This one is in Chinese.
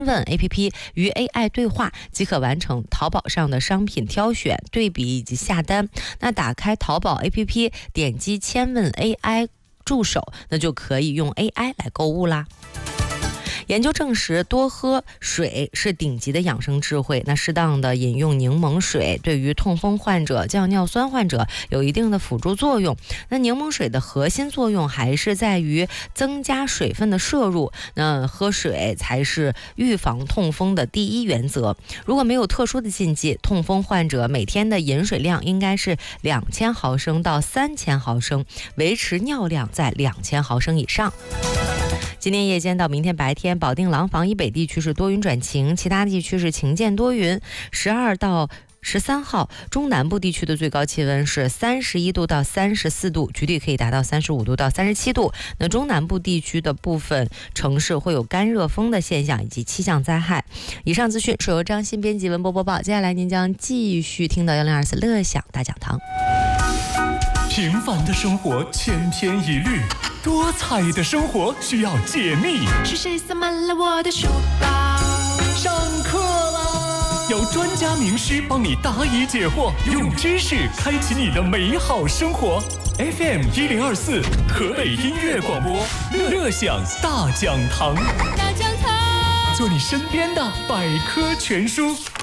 问 APP 与 AI 对话，即可完成淘宝上的商品挑选、对比以及下单。那打开淘宝 APP， 点击千问 AI 助手，那就可以用 AI 来购物啦。研究证实，多喝水是顶级的养生智慧。那适当的饮用柠檬水，对于痛风患者、降尿酸患者有一定的辅助作用。那柠檬水的核心作用还是在于增加水分的摄入。那喝水才是预防痛风的第一原则。如果没有特殊的禁忌，痛风患者每天的饮水量应该是2000毫升到3000毫升，维持尿量在2000毫升以上。今天夜间到明天白天，保定廊坊以北地区是多云转晴，其他地区是晴间多云。12到13号，中南部地区的最高气温是31度到34度，局地可以达到35度到37度。那中南部地区的部分城市会有干热风的现象以及气象灾害。以上资讯是由张欣编辑文播播报。接下来您将继续听到1024乐享大讲堂。 平凡的生活千篇一律，多彩的生活需要解密。 是谁塞满了我的书包？ 上课啦！有专家名师帮你答疑解惑，用知识开启你的美好生活。FM 1024，河北音乐广播，乐享大讲堂， 大讲堂， 做你身边的百科全书。